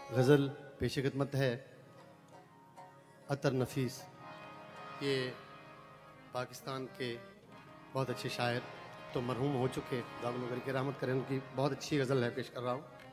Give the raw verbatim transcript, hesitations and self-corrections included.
गज़ल पेश खिदमत है अतर नफीस। ये पाकिस्तान के बहुत अच्छे शायर तो मरहूम हो चुके, खुदा उनकी रहमत करें, उनकी बहुत अच्छी गज़ल है, पेश कर रहा हूँ।